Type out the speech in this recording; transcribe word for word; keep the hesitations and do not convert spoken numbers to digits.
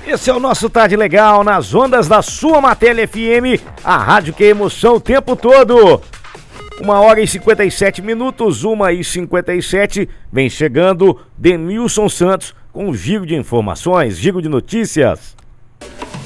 Esse é o nosso Tarde Legal, nas ondas da sua Matéria F M, a rádio que é emoção o tempo todo. Uma hora e cinquenta e sete minutos, uma e cinquenta e sete, vem chegando Denilson Santos com um giro de informações, giro de notícias.